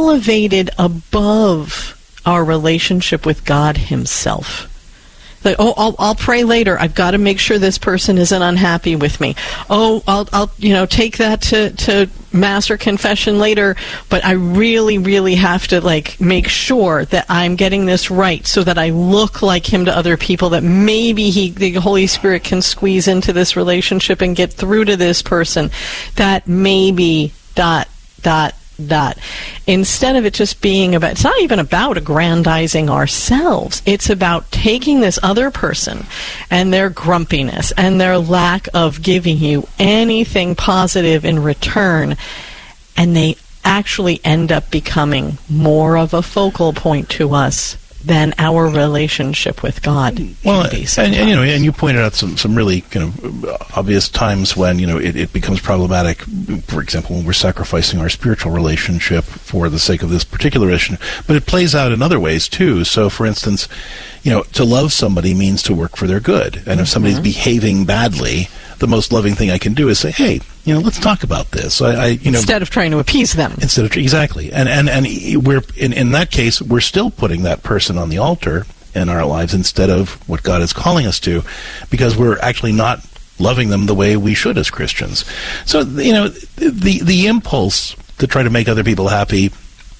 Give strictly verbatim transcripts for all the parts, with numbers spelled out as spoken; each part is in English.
elevated above our relationship with God himself. Like, oh, I'll, I'll pray later. I've got to make sure this person isn't unhappy with me. Oh, I'll, I'll, you know, take that to, to mass or confession later, but I really, really have to, like, make sure that I'm getting this right so that I look like him to other people, that maybe he, the Holy Spirit can squeeze into this relationship and get through to this person, that maybe dot, dot, dot. Instead of it just being about, it's not even about aggrandizing ourselves. It's about taking this other person and their grumpiness and their lack of giving you anything positive in return, and they actually end up becoming more of a focal point to us than our relationship with God. Well, and, and you know, and you pointed out some, some really kind of obvious times when, you know, it, it becomes problematic. For example, when we're sacrificing our spiritual relationship for the sake of this particular issue. But it plays out in other ways too. So, for instance, you know, to love somebody means to work for their good. And mm-hmm. if somebody's behaving badly, the most loving thing I can do is say, hey, you know, let's talk about this. I, I you know, instead of trying to appease them. Instead of exactly, and and and we're in in that case, we're still putting that person on the altar in our lives instead of what God is calling us to, because we're actually not loving them the way we should as Christians. So, you know, the the impulse to try to make other people happy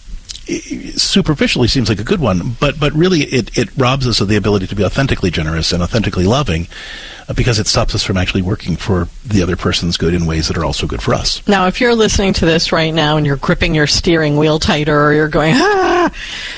superficially seems like a good one, but but really it, it robs us of the ability to be authentically generous and authentically loving, uh, because it stops us from actually working for the other person's good in ways that are also good for us. Now, if you're listening to this right now and you're gripping your steering wheel tighter, or you're going, ah,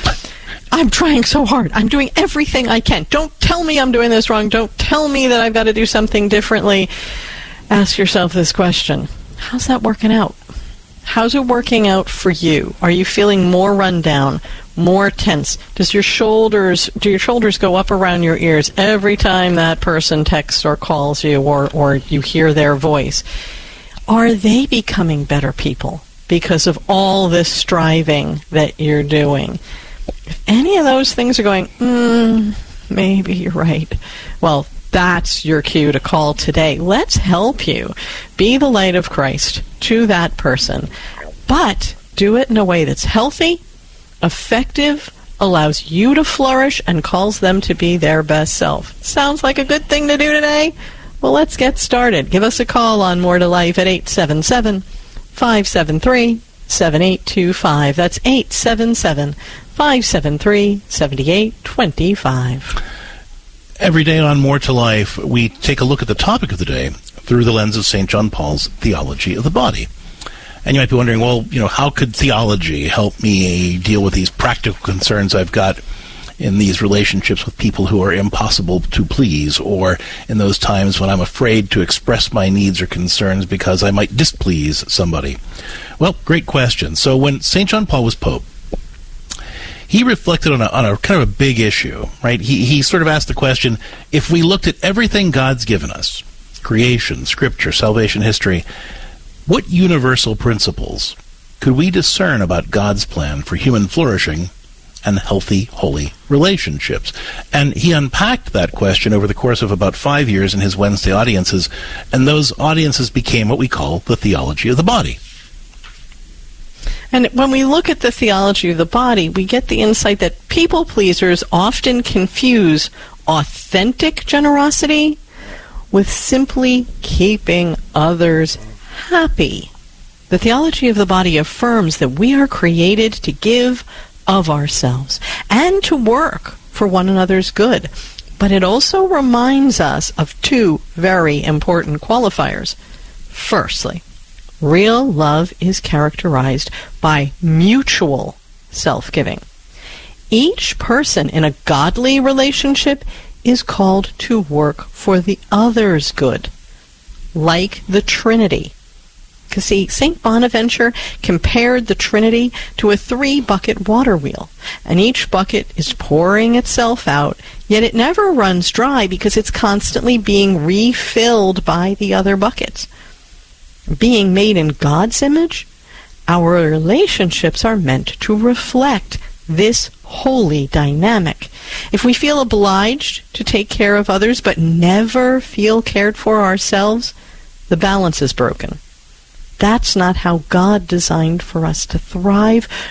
I'm trying so hard, I'm doing everything I can, don't tell me I'm doing this wrong, don't tell me that I've got to do something differently, ask yourself this question: how's that working out? How's it working out for you? Are you feeling more run down, more tense? Does your shoulders, do your shoulders go up around your ears every time that person texts or calls you, or, or you hear their voice? Are they becoming better people because of all this striving that you're doing? If any of those things are going, mm, maybe you're right, well, that's your cue to call today. Let's help you be the light of Christ to that person, but do it in a way that's healthy, effective, allows you to flourish, and calls them to be their best self. Sounds like a good thing to do today? Well, let's get started. Give us a call on More to Life at eight seven seven, five seven three, seven eight two five. That's eight seven seven, five seven three, seven eight two five. Every day on More to Life, we take a look at the topic of the day through the lens of Saint John Paul's theology of the body. And you might be wondering, well, you know, how could theology help me deal with these practical concerns I've got in these relationships with people who are impossible to please, or in those times when I'm afraid to express my needs or concerns because I might displease somebody? Well, great question. So when Saint John Paul was Pope, he reflected on a, on a kind of a big issue, right? He, he sort of asked the question, if we looked at everything God's given us, creation, scripture, salvation history, what universal principles could we discern about God's plan for human flourishing and healthy, holy relationships? And he unpacked that question over the course of about five years in his Wednesday audiences, and those audiences became what we call the theology of the body. And when we look at the theology of the body, we get the insight that people pleasers often confuse authentic generosity with simply keeping others happy. The theology of the body affirms that we are created to give of ourselves and to work for one another's good. But it also reminds us of two very important qualifiers. Firstly, real love is characterized by mutual self-giving. Each person in a godly relationship is called to work for the other's good, like the Trinity. Because, see, Saint Bonaventure compared the Trinity to a three-bucket water wheel, and each bucket is pouring itself out, yet it never runs dry because it's constantly being refilled by the other buckets. Being made in God's image, our relationships are meant to reflect this holy dynamic. If we feel obliged to take care of others but never feel cared for ourselves, the balance is broken. That's not how God designed for us to thrive,